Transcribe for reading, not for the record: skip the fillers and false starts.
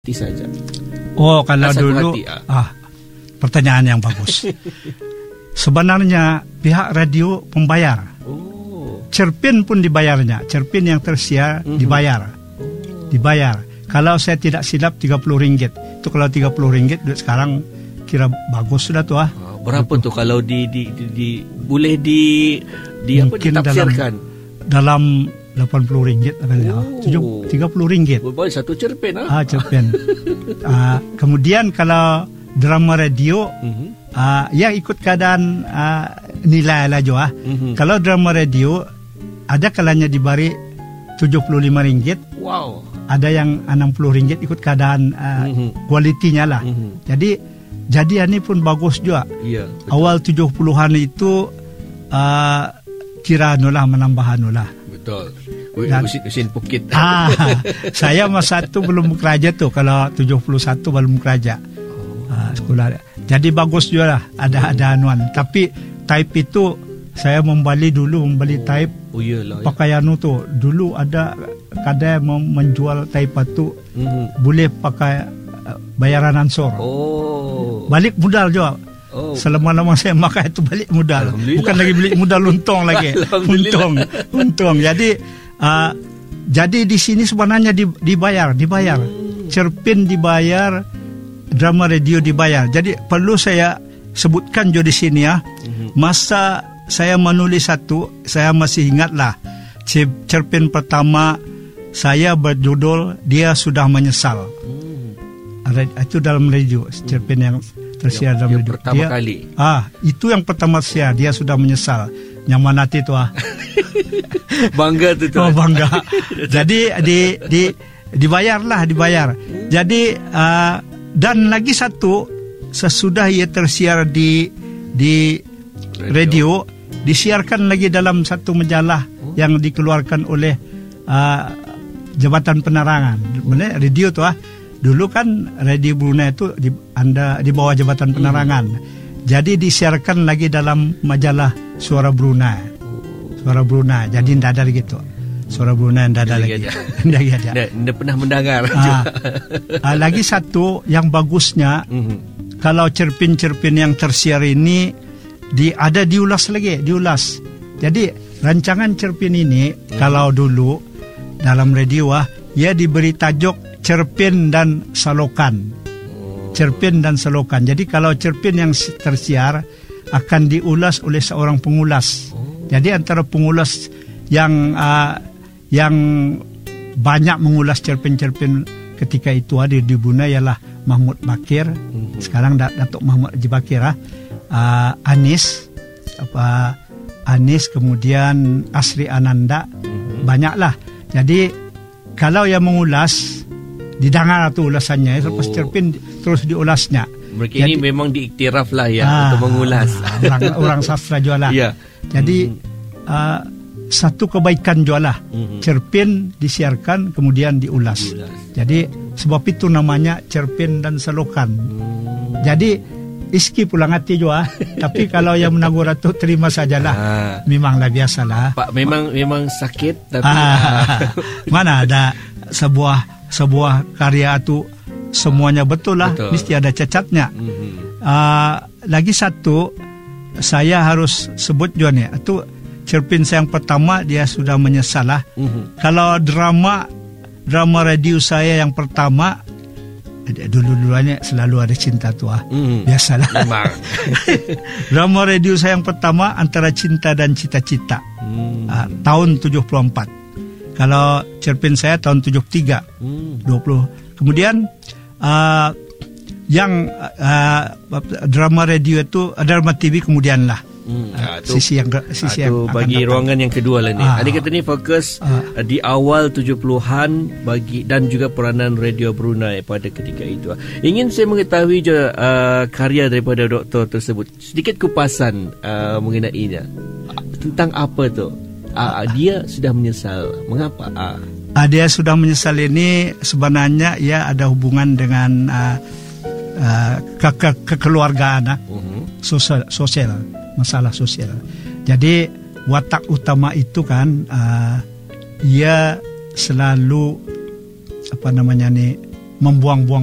saja. Oh, kalau Satu dulu hati, pertanyaan yang bagus. Sebenarnya pihak radio membayar. Cerpen pun dibayarnya. Cerpen yang tersiar dibayar. Dibayar. Kalau saya tidak silap RM30. Itu kalau RM30 duit sekarang kira bagus sudah tuh. Berapa tuh kalau boleh ditafsirkan? Dalam RM80 katanya. RM30. Boleh satu cerpen cerpen. Kemudian kalau drama radio ya ikut keadaan nilai lah jo. Kalau drama radio ada kalanya diberi RM75. Wow. Ada yang RM60 ikut keadaan kualitinya lah. Jadi ini pun bagus juga. Iya, awal 70-an itu kira nulah menambah nulah. Betul. Usin Pukit. Saya masa itu belum bekerja tuh. Kalau 71 belum bekerja sekolah. Jadi bagus juga lah. Ada anuan. Tapi type itu saya membeli type. Pakaian itu dulu ada kadang menjual type itu boleh pakai bayaran ansor. Balik modal juga. Selama-lama saya makan itu balik modal. Bukan lagi beli modal untung lagi. Untung. Jadi di sini sebenarnya dibayar. Cerpen dibayar, drama radio dibayar. Jadi perlu saya sebutkan juga di sini ya. Masa saya menulis satu, saya masih ingatlah. Cerpen pertama saya berjudul Dia Sudah Menyesal. Itu dalam radio, cerpen yang tersiar dalam radio. Pertama kali. Itu yang pertama tersiar. Dia Sudah Menyesal. Yang mana itu Bangga tu. Bangga. Jadi dibayar. Jadi dan lagi satu, sesudah ia tersiar di radio, disiarkan lagi dalam satu majalah yang dikeluarkan oleh Jabatan Penerangan. Radio tu dulu kan Radio Brunei itu di bawah Jabatan Penerangan. Jadi disiarkan lagi dalam majalah Suara Brunei. Jadi tidak ada gitu. Suara Brunei tidak ada lagi. Tidak pernah mendengar. Lagi satu yang bagusnya, kalau cerpen-cerpen yang tersiar ini ada diulas lagi. Jadi rancangan cerpen ini kalau dulu dalam radio ia diberi tajuk cerpen dan salokan. Jadi kalau cerpen yang tersiar akan diulas oleh seorang pengulas. Jadi antara pengulas yang banyak mengulas cerpen-cerpen ketika itu ada di Brunei ialah Mahmud Bakir. Sekarang Datuk Mahmud Haji Bakir. Anis, kemudian Asri Ananda. Banyaklah. Jadi kalau yang mengulas, didengar tu ulasannya, lepas cerpen terus diulasnya. Mereka ini memang diiktiraf lah untuk mengulas. Orang sastra juga lah. Jadi satu kebaikan juga lah. Cerpen disiarkan kemudian diulas. Jadi sebab itu namanya cerpen dan salokan. Jadi iski pulang hati juga. Tapi kalau yang menagur itu terima sajalah. Memanglah biasalah. Pak memang sakit tapi mana ada sebuah karya itu semuanya betul lah. Mesti ada cacatnya. Lagi satu saya harus sebut juga nih. Itu cerpen saya yang pertama, Dia Sudah Menyesal lah. Kalau drama radio saya yang pertama, dulu-duluannya selalu ada cinta tua. Biasalah. Drama radio saya yang pertama Antara Cinta dan Cita-Cita. Tahun 74. Kalau cerpen saya tahun 73. 20. Kemudian yang drama radio itu drama TV kemudian lah. Sisi yang bagi ruangan yang kedua lah ni. Adik kata ni fokus di awal 70-an dan juga peranan Radio Brunei pada ketika itu. Ingin saya mengetahui je karya daripada doktor tersebut. Sedikit kupasan mengenainya. Tentang apa tu? Dia Sudah Menyesal. Mengapa? Dia Sudah Menyesal ini sebenarnya ia ada hubungan dengan kekeluargaan, sosial, masalah sosial. Jadi watak utama itu kan ia selalu membuang-buang